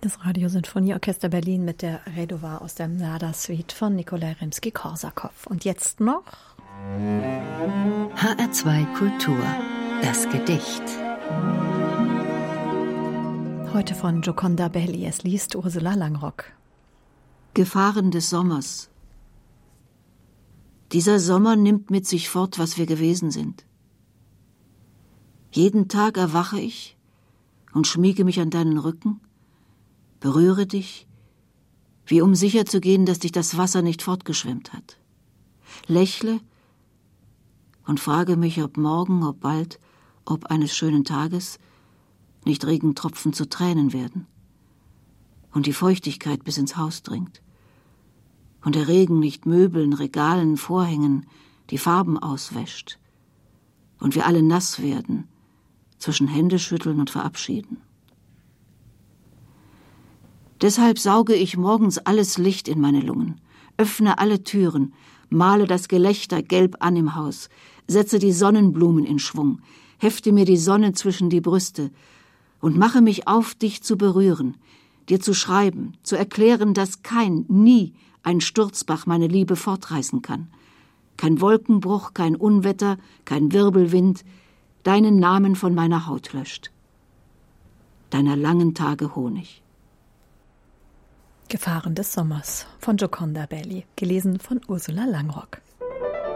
Das Radiosinfonieorchester Berlin mit der Redova aus der Mlada-Suite von Nikolai Rimski-Korsakow. Und jetzt noch HR2 Kultur, das Gedicht. Heute von Gioconda Belli. Es liest Ursula Langrock. Gefahren des Sommers. Dieser Sommer nimmt mit sich fort, was wir gewesen sind. Jeden Tag erwache ich und schmiege mich an deinen Rücken, berühre dich, wie um sicher zu gehen, dass dich das Wasser nicht fortgeschwemmt hat. Lächle und frage mich, ob morgen, ob bald, ob eines schönen Tages nicht Regentropfen zu Tränen werden und die Feuchtigkeit bis ins Haus dringt und der Regen nicht Möbeln, Regalen, Vorhängen die Farben auswäscht und wir alle nass werden zwischen Händeschütteln und Verabschieden. Deshalb sauge ich morgens alles Licht in meine Lungen, öffne alle Türen, male das Gelächter gelb an im Haus, setze die Sonnenblumen in Schwung, hefte mir die Sonne zwischen die Brüste und mache mich auf, dich zu berühren, dir zu schreiben, zu erklären, dass nie ein Sturzbach meine Liebe fortreißen kann. Kein Wolkenbruch, kein Unwetter, kein Wirbelwind deinen Namen von meiner Haut löscht. Deiner langen Tage Honig. Gefahren des Sommers von Gioconda Belli, gelesen von Ursula Langrock.